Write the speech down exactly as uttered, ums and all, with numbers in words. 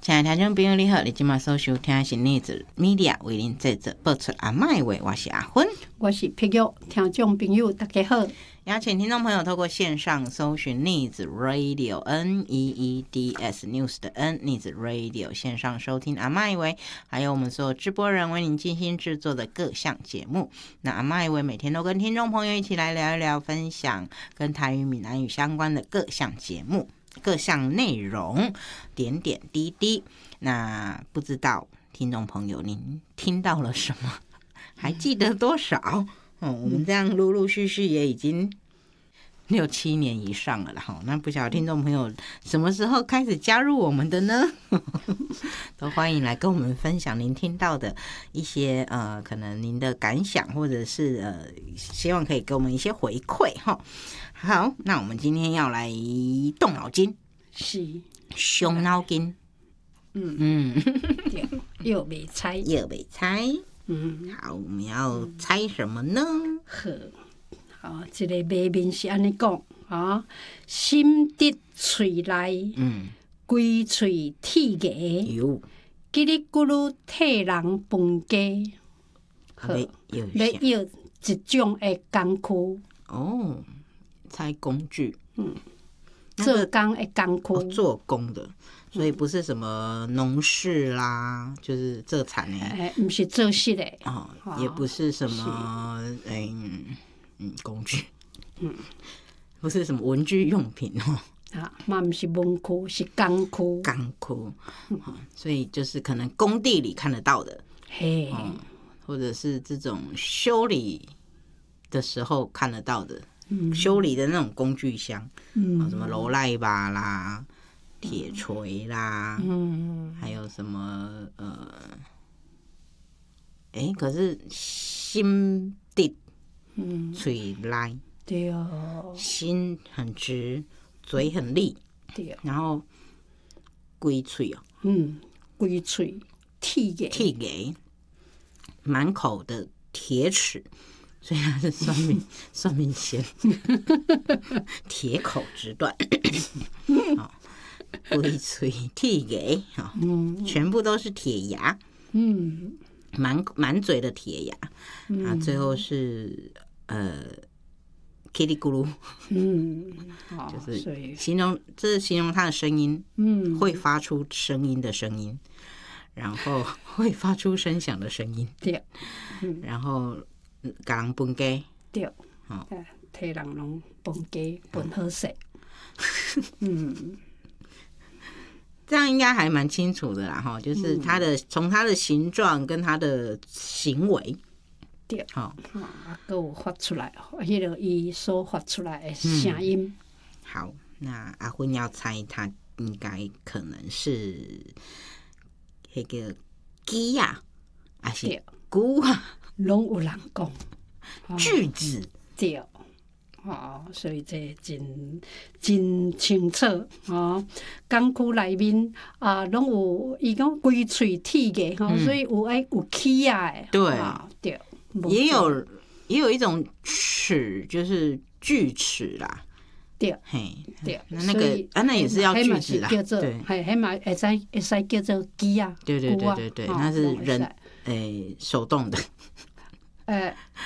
亲爱的听众朋友你好，你今晚所收听的是逆子 Media 为您制作播出阿麦话，我是阿芬， 我是碧玉。听众朋友大家好， 邀请听众朋友透过线上搜寻逆子 Radio N E E D S News 的 N 逆子 Radio 线上收听阿麦话，还有我们所有直播人为您精心制作的各项节目。那阿麦话每天都跟听众朋友一起来聊一聊，分享跟台语闽南语相关的各项节目。各项内容点点滴滴，那不知道听众朋友您听到了什么，还记得多少？哦，我们这样陆陆续续也已经六七年以上了啦。那不晓得听众朋友什么时候开始加入我们的呢？都欢迎来跟我们分享您听到的一些呃，可能您的感想，或者是呃，希望可以给我们一些回馈哈。好，那我们今天要来动脑筋， 是伤脑筋。 嗯嗯， 对，又没猜， 又没猜。 嗯， 好，我们要猜什么呢？ 好，好，这个谜面是安尼讲啊，心伫喙内，嗯，规喙铁牙， 有， 叽里咕噜替人分家。好，要要一种的工具。 哦。猜工具， 嗯，做工的工具、 哦，做工的，所以不是什么农事啦，就是做产的， 哎，不是做事的， 哦，也不是什么，嗯嗯，工具，嗯，不是什么文具用品哦， 啊，嘛不是文具，是工具， 工具，嗯，所以就是可能工地里看得到的， 嘿， 嗯，或者是这种修理的时候看得到的。嗯、修理的那种工具箱，嗯，什么罗赖把啦、铁锤啦，嗯，还有什么呃，哎、欸，可是心地，嗯，嘴来， 对哦， 心很直，嘴很利， 对， 然后龟嘴哦， 嗯，龟嘴，铁牙， 铁牙，满口的铁齿。所以它是算命算命仙，铁口直断，龟嘴铁牙，嗯，全部都是铁牙，嗯，满满嘴的铁牙，嗯、啊，最后是呃，叽里咕噜，嗯，就是形容，这是形容它的声音，嗯，会发出声音的声音，然后会发出声响的声音， 对， 嗯、然后。甲人分家， 对，哦，替人拢分家分好势，嗯， 这样应该还蛮清楚的啦，哈，就是他的从他的形状跟他的行为， 对，好，啊，还有发出来，迄个伊所发出来的声音、嗯。 好，那阿芬要猜，他应该可能是那个鸡呀，还是菇啊？ 拢有人讲句子， 对，哦，所以这真真清楚哦。工具内面啊，拢有伊讲规喙铁的吼，所以有爱有起啊的， 对、 哦、对， 也有也有一种齿，就是锯齿啦。 对， 嘿， 对， 那那个啊，那也是要锯齿啦， 对，嘿，迄嘛会使会使叫做鸡啊， 对对对对对，那是人诶手动的。 呃，